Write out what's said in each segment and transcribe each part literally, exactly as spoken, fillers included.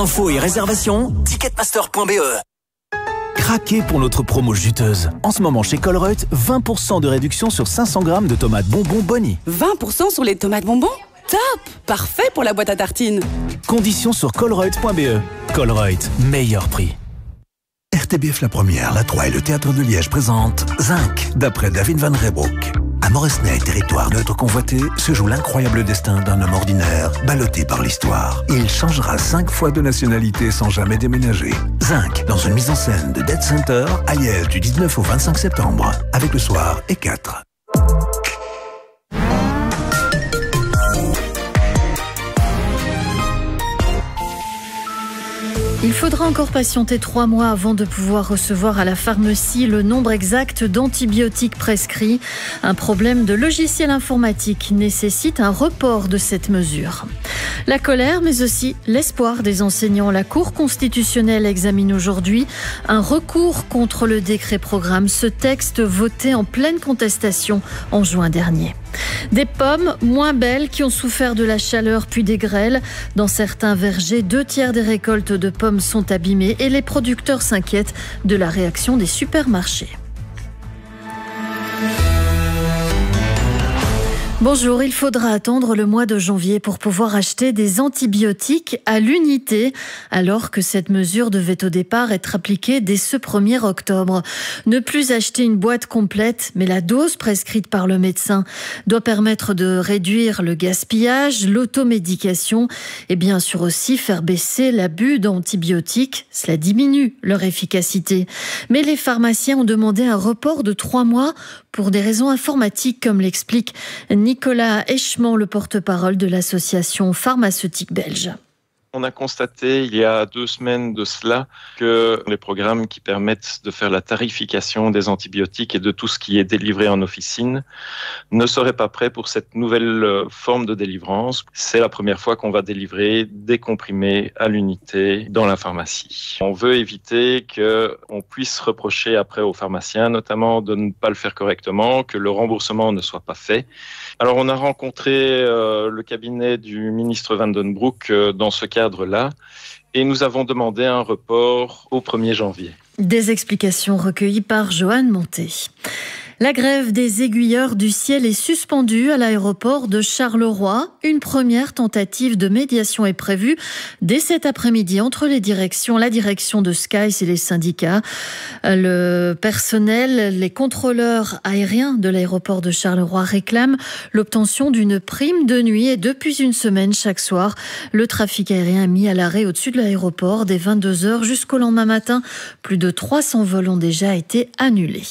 Infos et réservations, ticketmaster point b e. Craquez pour notre promo juteuse. En ce moment chez Colruyt, vingt pour cent de réduction sur cinq cents grammes de tomates bonbons Bonnie. vingt pour cent sur les tomates bonbons? Top! Parfait pour la boîte à tartines. Conditions sur colruyt point b e. Colruyt, meilleur prix. R T B F La Première, La Trois et le Théâtre de Liège présentent Zinc, d'après David Van Reybrouck. À Moresnet, territoire neutre convoité, se joue l'incroyable destin d'un homme ordinaire, ballotté par l'histoire. Il changera cinq fois de nationalité sans jamais déménager. Zinc, dans une mise en scène de Dead Center, à Liège du dix-neuf au vingt-cinq septembre, avec le soir et quatre. Il faudra encore patienter trois mois avant de pouvoir recevoir à la pharmacie le nombre exact d'antibiotiques prescrits. Un problème de logiciel informatique nécessite un report de cette mesure. La colère, mais aussi l'espoir des enseignants. La Cour constitutionnelle examine aujourd'hui un recours contre le décret programme. Ce texte voté en pleine contestation en juin dernier. Des pommes moins belles qui ont souffert de la chaleur puis des grêles. Dans certains vergers, deux tiers des récoltes de pommes sont abîmées et les producteurs s'inquiètent de la réaction des supermarchés. Bonjour, il faudra attendre le mois de janvier pour pouvoir acheter des antibiotiques à l'unité, alors que cette mesure devait au départ être appliquée dès ce premier octobre. Ne plus acheter une boîte complète, mais la dose prescrite par le médecin doit permettre de réduire le gaspillage, l'automédication et bien sûr aussi faire baisser l'abus d'antibiotiques. Cela diminue leur efficacité. Mais les pharmaciens ont demandé un report de trois mois pour des raisons informatiques, comme l'explique Nicolas Eschemont, le porte-parole de l'association pharmaceutique belge. On a constaté il y a deux semaines de cela que les programmes qui permettent de faire la tarification des antibiotiques et de tout ce qui est délivré en officine ne seraient pas prêts pour cette nouvelle forme de délivrance. C'est la première fois qu'on va délivrer des comprimés à l'unité dans la pharmacie. On veut éviter qu'on puisse reprocher après aux pharmaciens, notamment de ne pas le faire correctement, que le remboursement ne soit pas fait. Alors on a rencontré euh, le cabinet du ministre Van den Broek euh, dans ce cadre-là et nous avons demandé un report au premier janvier. Des explications recueillies par Joanne Monté. La grève des aiguilleurs du ciel est suspendue à l'aéroport de Charleroi. Une première tentative de médiation est prévue dès cet après-midi entre les directions, la direction de Skies et les syndicats. Le personnel, les contrôleurs aériens de l'aéroport de Charleroi réclament l'obtention d'une prime de nuit et depuis une semaine chaque soir, le trafic aérien est mis à l'arrêt au-dessus de l'aéroport dès vingt-deux heures jusqu'au lendemain matin. Plus de trois cents vols ont déjà été annulés.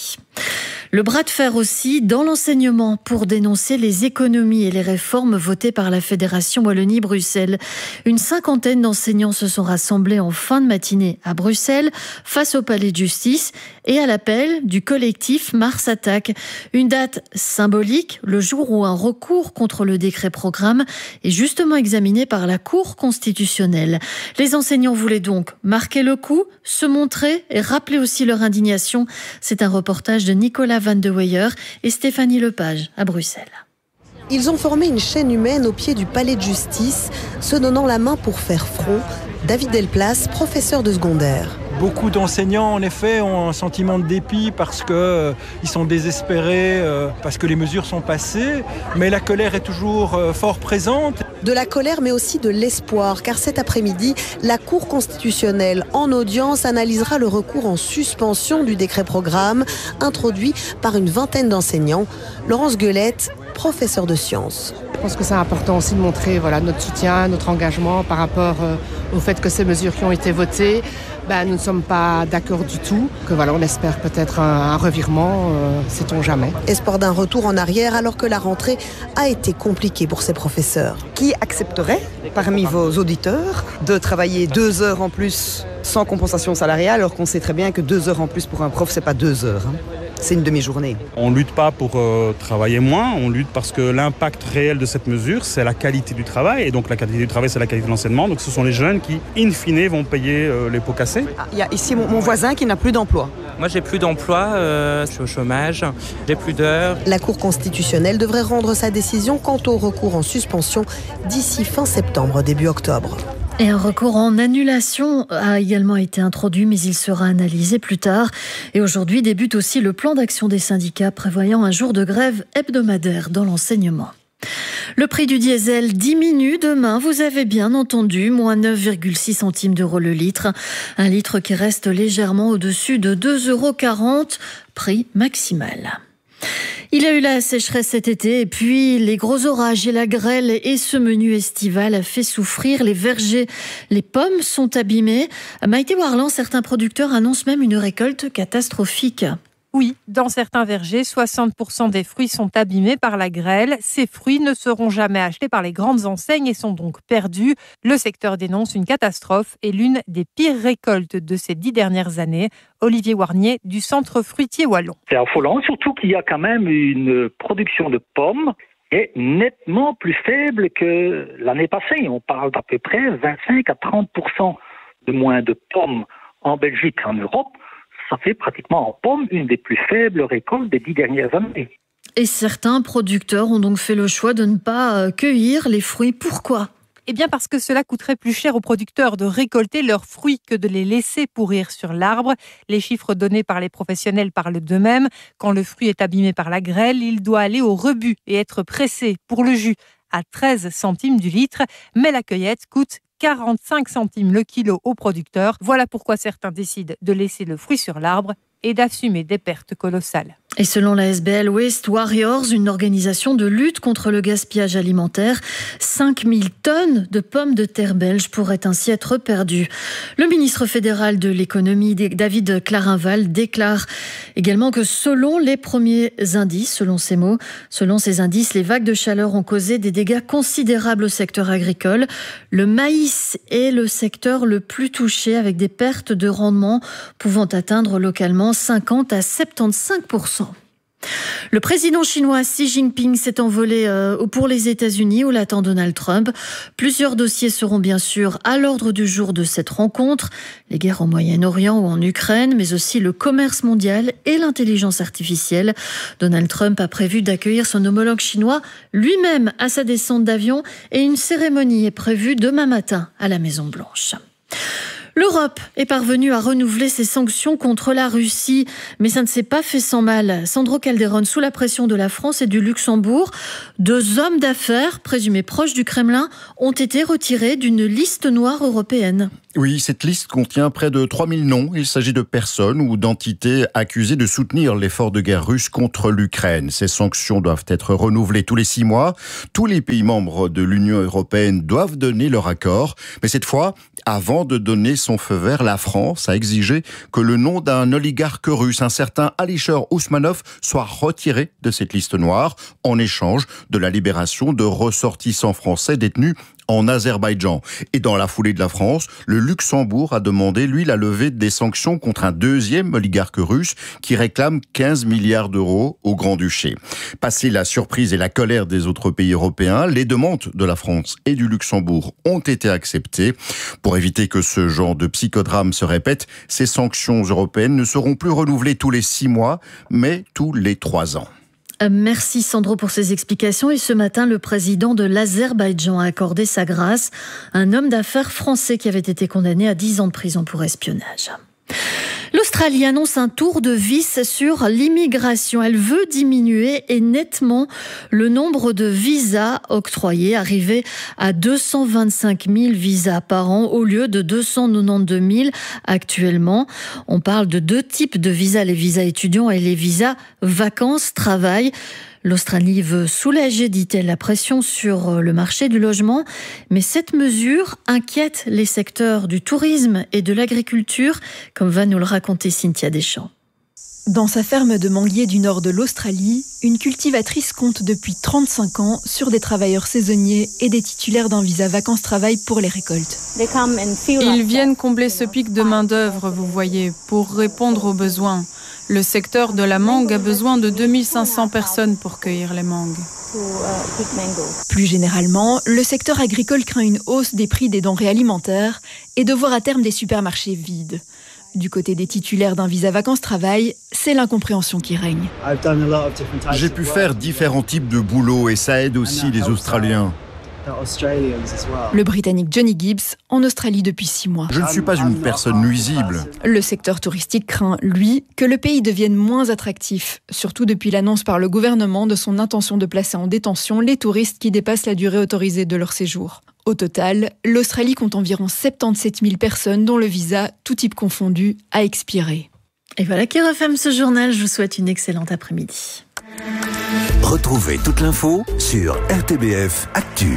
Le bras de fer aussi dans l'enseignement pour dénoncer les économies et les réformes votées par la Fédération Wallonie-Bruxelles. Une cinquantaine d'enseignants se sont rassemblés en fin de matinée à Bruxelles face au palais de justice et à l'appel du collectif Mars Attaque. Une date symbolique, le jour où un recours contre le décret programme est justement examiné par la Cour constitutionnelle. Les enseignants voulaient donc marquer le coup, se montrer et rappeler aussi leur indignation. C'est un reportage de Nicolas Van de Weyer et Stéphanie Lepage à Bruxelles. Ils ont formé une chaîne humaine au pied du palais de justice, se donnant la main pour faire front. David Delplace, professeur de secondaire. Beaucoup d'enseignants, en effet, ont un sentiment de dépit parce qu'ils euh, sont désespérés, euh, parce que les mesures sont passées, mais la colère est toujours euh, fort présente. De la colère, mais aussi de l'espoir, car cet après-midi, la Cour constitutionnelle, en audience, analysera le recours en suspension du décret programme, introduit par une vingtaine d'enseignants. Laurence Gueulette, professeur de sciences. Je pense que c'est important aussi de montrer voilà, notre soutien, notre engagement par rapport euh, au fait que ces mesures qui ont été votées, ben, nous ne sommes pas d'accord du tout. Que voilà, on espère peut-être un, un revirement, euh, sait-on jamais. Espoir d'un retour en arrière alors que la rentrée a été compliquée pour ces professeurs. Qui accepterait, parmi vos auditeurs, de travailler deux heures en plus sans compensation salariale alors qu'on sait très bien que deux heures en plus pour un prof, c'est pas deux heures, hein. C'est une demi-journée. On ne lutte pas pour euh, travailler moins, on lutte parce que l'impact réel de cette mesure, c'est la qualité du travail. Et donc la qualité du travail, c'est la qualité de l'enseignement. Donc ce sont les jeunes qui, in fine, vont payer euh, les pots cassés. Ah, il y a ici mon, mon voisin qui n'a plus d'emploi. Moi, j'ai plus d'emploi, euh, je suis au chômage, j'ai plus d'heures. La Cour constitutionnelle devrait rendre sa décision quant au recours en suspension d'ici fin septembre, début octobre. Et un recours en annulation a également été introduit, mais il sera analysé plus tard. Et aujourd'hui débute aussi le plan d'action des syndicats prévoyant un jour de grève hebdomadaire dans l'enseignement. Le prix du diesel diminue demain, vous avez bien entendu, moins neuf virgule six centimes d'euros le litre. Un litre qui reste légèrement au-dessus de deux euros quarante, prix maximal. Il y a eu la sécheresse cet été et puis les gros orages et la grêle et ce menu estival a fait souffrir les vergers. Les pommes sont abîmées. Maïté Warland, certains producteurs annoncent même une récolte catastrophique. Oui, dans certains vergers, soixante pour cent des fruits sont abîmés par la grêle. Ces fruits ne seront jamais achetés par les grandes enseignes et sont donc perdus. Le secteur dénonce une catastrophe et l'une des pires récoltes de ces dix dernières années. Olivier Warnier du Centre fruitier wallon. C'est affolant, surtout qu'il y a quand même une production de pommes est nettement plus faible que l'année passée. On parle d'à peu près vingt-cinq à trente pour cent de moins de pommes en Belgique qu'en Europe. Ça fait pratiquement en pommes une des plus faibles récoltes des dix dernières années. Et certains producteurs ont donc fait le choix de ne pas cueillir les fruits. Pourquoi ? Eh bien parce que cela coûterait plus cher aux producteurs de récolter leurs fruits que de les laisser pourrir sur l'arbre. Les chiffres donnés par les professionnels parlent d'eux-mêmes. Quand le fruit est abîmé par la grêle, il doit aller au rebut et être pressé pour le jus à treize centimes du litre. Mais la cueillette coûte quarante-cinq centimes le kilo aux producteurs. Voilà pourquoi certains décident de laisser le fruit sur l'arbre et d'assumer des pertes colossales. Et selon la S B L Waste Warriors, une organisation de lutte contre le gaspillage alimentaire, cinq mille tonnes de pommes de terre belges pourraient ainsi être perdues. Le ministre fédéral de l'économie, David Clarinval, déclare également que selon les premiers indices, selon ces mots, selon ces indices, les vagues de chaleur ont causé des dégâts considérables au secteur agricole. Le maïs est le secteur le plus touché avec des pertes de rendement pouvant atteindre localement cinquante à soixante-quinze pour cent. Le président chinois Xi Jinping s'est envolé euh, pour les États-Unis où l'attend Donald Trump. Plusieurs dossiers seront bien sûr à l'ordre du jour de cette rencontre. Les guerres au Moyen-Orient ou en Ukraine, mais aussi le commerce mondial et l'intelligence artificielle. Donald Trump a prévu d'accueillir son homologue chinois lui-même à sa descente d'avion et une cérémonie est prévue demain matin à la Maison-Blanche. L'Europe est parvenue à renouveler ses sanctions contre la Russie, mais ça ne s'est pas fait sans mal. Sandro Calderón, sous la pression de la France et du Luxembourg, deux hommes d'affaires présumés proches du Kremlin ont été retirés d'une liste noire européenne. Oui, cette liste contient près de trois mille noms. Il s'agit de personnes ou d'entités accusées de soutenir l'effort de guerre russe contre l'Ukraine. Ces sanctions doivent être renouvelées tous les six mois. Tous les pays membres de l'Union européenne doivent donner leur accord. Mais cette fois, avant de donner son feu vert, la France a exigé que le nom d'un oligarque russe, un certain Alisher Ousmanov, soit retiré de cette liste noire en échange de la libération de ressortissants français détenus en Azerbaïdjan. Et dans la foulée de la France, le Luxembourg a demandé, lui, la levée des sanctions contre un deuxième oligarque russe qui réclame quinze milliards d'euros au Grand-Duché. Passé la surprise et la colère des autres pays européens, les demandes de la France et du Luxembourg ont été acceptées. Pour éviter que ce genre de psychodrame se répète, ces sanctions européennes ne seront plus renouvelées tous les six mois, mais tous les trois ans. Merci Sandro pour ces explications. Et ce matin, le président de l'Azerbaïdjan a accordé sa grâce à un homme d'affaires français qui avait été condamné à dix ans de prison pour espionnage. L'Australie annonce un tour de vis sur l'immigration. Elle veut diminuer et nettement le nombre de visas octroyés, arriver à deux cent vingt-cinq mille visas par an au lieu de deux cent quatre-vingt-douze mille actuellement. On parle de deux types de visas, les visas étudiants et les visas vacances-travail. L'Australie veut soulager, dit-elle, la pression sur le marché du logement, mais cette mesure inquiète les secteurs du tourisme et de l'agriculture, comme va nous le raconter Cynthia Deschamps. Dans sa ferme de manguiers du nord de l'Australie, une cultivatrice compte depuis trente-cinq ans sur des travailleurs saisonniers et des titulaires d'un visa vacances-travail pour les récoltes. Ils viennent combler ce pic de main-d'œuvre, vous voyez, pour répondre aux besoins. Le secteur de la mangue a besoin de deux mille cinq cents personnes pour cueillir les mangues. Plus généralement, le secteur agricole craint une hausse des prix des denrées alimentaires et de voir à terme des supermarchés vides. Du côté des titulaires d'un visa vacances-travail, c'est l'incompréhension qui règne. J'ai pu faire différents types de boulots et ça aide aussi les Australiens. Le Britannique Johnny Gibbs, en Australie depuis six mois. Je ne suis pas une personne nuisible. Le secteur touristique craint, lui, que le pays devienne moins attractif, surtout depuis l'annonce par le gouvernement de son intention de placer en détention les touristes qui dépassent la durée autorisée de leur séjour. Au total, l'Australie compte environ soixante-dix-sept mille personnes dont le visa, tout type confondu, a expiré. Et voilà qui referme ce journal. Je vous souhaite une excellente après-midi. Retrouvez toute l'info sur R T B F Actu.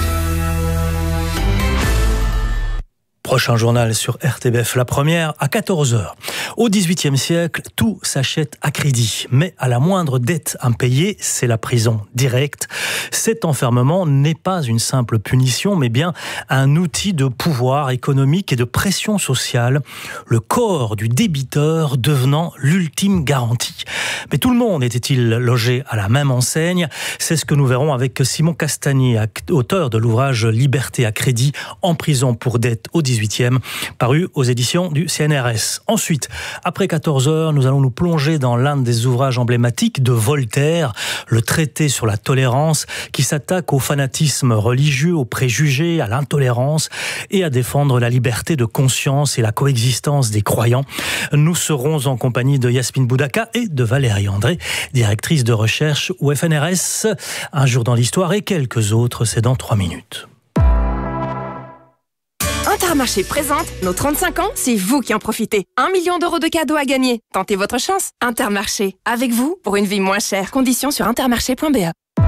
Prochain journal sur R T B F, la première à quatorze heures. Au dix-huitième siècle, tout s'achète à crédit. Mais à la moindre dette impayée, c'est la prison directe. Cet enfermement n'est pas une simple punition, mais bien un outil de pouvoir économique et de pression sociale. Le corps du débiteur devenant l'ultime garantie. Mais tout le monde était-il logé à la même enseigne ? C'est ce que nous verrons avec Simon Castagnier, auteur de l'ouvrage Liberté à crédit, en prison pour dette au dix-huitième, paru aux éditions du C N R S. Ensuite, après quatorze heures, nous allons nous plonger dans l'un des ouvrages emblématiques de Voltaire, le traité sur la tolérance, qui s'attaque au fanatisme religieux, aux préjugés, à l'intolérance et à défendre la liberté de conscience et la coexistence des croyants. Nous serons en compagnie de Yasmine Boudaka et de Valérie André, directrice de recherche au F N R S. Un jour dans l'histoire et quelques autres, c'est dans trois minutes. Intermarché présente nos trente-cinq ans, c'est vous qui en profitez. Un million d'euros de cadeaux à gagner. Tentez votre chance. Intermarché, avec vous pour une vie moins chère. Conditions sur intermarché point b e.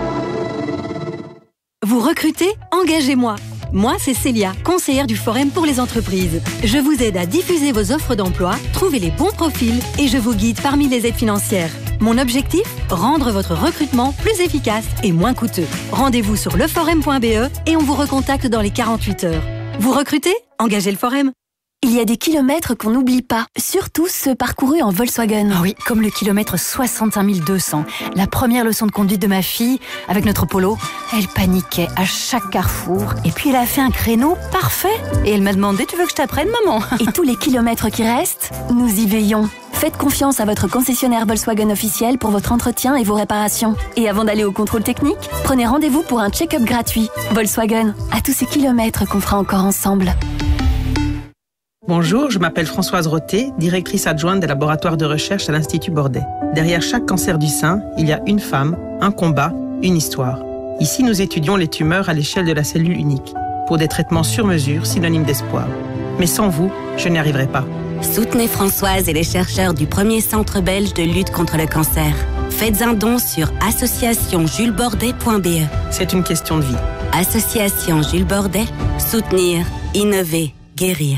Vous recrutez ? Engagez-moi. Moi, c'est Célia, conseillère du Forum pour les entreprises. Je vous aide à diffuser vos offres d'emploi, trouver les bons profils et je vous guide parmi les aides financières. Mon objectif ? Rendre votre recrutement plus efficace et moins coûteux. Rendez-vous sur leforum point b e et on vous recontacte dans les quarante-huit heures. Vous recrutez ? Engagez le Forum. Il y a des kilomètres qu'on n'oublie pas, surtout ceux parcourus en Volkswagen. Ah oui, comme le kilomètre soixante-et-un mille deux cents. La première leçon de conduite de ma fille, avec notre Polo, elle paniquait à chaque carrefour. Et puis elle a fait un créneau parfait. Et elle m'a demandé, tu veux que je t'apprenne, maman ? Et tous les kilomètres qui restent, nous y veillons. Faites confiance à votre concessionnaire Volkswagen officiel pour votre entretien et vos réparations. Et avant d'aller au contrôle technique, prenez rendez-vous pour un check-up gratuit. Volkswagen, à tous ces kilomètres qu'on fera encore ensemble. Bonjour, je m'appelle Françoise Roté, directrice adjointe des laboratoires de recherche à l'Institut Bordet. Derrière chaque cancer du sein, il y a une femme, un combat, une histoire. Ici, nous étudions les tumeurs à l'échelle de la cellule unique, pour des traitements sur mesure synonymes d'espoir. Mais sans vous, je n'y arriverai pas. Soutenez Françoise et les chercheurs du premier centre belge de lutte contre le cancer. Faites un don sur association jules bordet point b e. C'est une question de vie. Association Jules Bordet, soutenir, innover, guérir.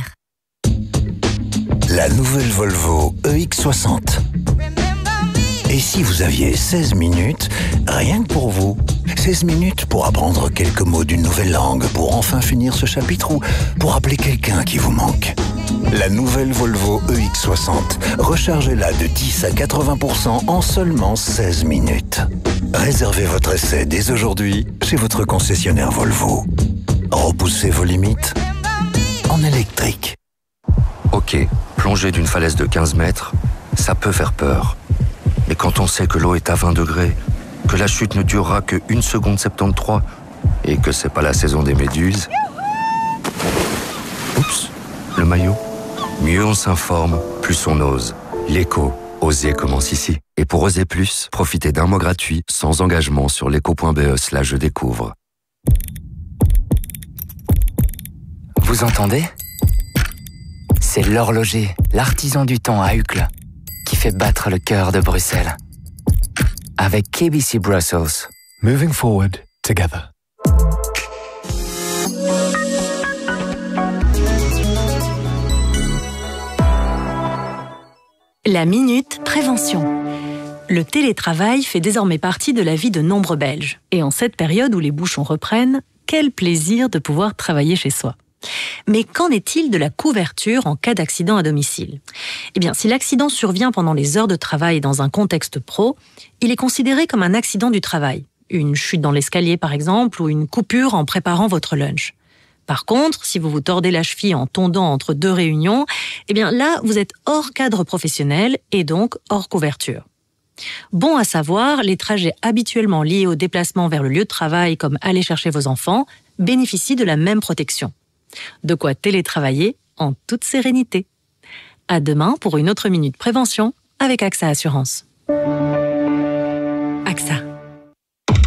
La nouvelle Volvo E X soixante. Et si vous aviez seize minutes, rien que pour vous, seize minutes pour apprendre quelques mots d'une nouvelle langue, pour enfin finir ce chapitre ou pour appeler quelqu'un qui vous manque. La nouvelle Volvo E X soixante, rechargez-la de dix à quatre-vingts pour cent en seulement seize minutes. Réservez votre essai dès aujourd'hui chez votre concessionnaire Volvo. Repoussez vos limites en électrique. Ok, plonger d'une falaise de quinze mètres, ça peut faire peur. Mais quand on sait que l'eau est à vingt degrés, que la chute ne durera que une seconde soixante-treize et que c'est pas la saison des méduses... Oups, le maillot. Mieux on s'informe, plus on ose. L'éco, oser commence ici. Et pour oser plus, profitez d'un mois gratuit, sans engagement sur l'éco point b e slash je découvre. Vous entendez ? C'est l'horloger, l'artisan du temps à Uccle, qui fait battre le cœur de Bruxelles. Avec K B C Brussels. Moving forward together. La Minute Prévention. Le télétravail fait désormais partie de la vie de nombreux Belges. Et en cette période où les bouchons reprennent, quel plaisir de pouvoir travailler chez soi. Mais qu'en est-il de la couverture en cas d'accident à domicile ? Eh bien, si l'accident survient pendant les heures de travail dans un contexte pro, il est considéré comme un accident du travail. Une chute dans l'escalier, par exemple, ou une coupure en préparant votre lunch. Par contre, si vous vous tordez la cheville en tondant entre deux réunions, eh bien là, vous êtes hors cadre professionnel et donc hors couverture. Bon à savoir, les trajets habituellement liés au déplacement vers le lieu de travail, comme aller chercher vos enfants, bénéficient de la même protection. De quoi télétravailler en toute sérénité. À demain pour une autre Minute Prévention avec A X A Assurance.